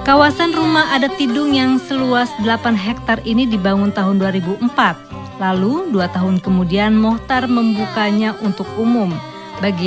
Kawasan rumah adat Tidung yang seluas 8 hektar ini dibangun tahun 2004. Lalu 2 tahun kemudian Mochtar membukanya untuk umum. Bagi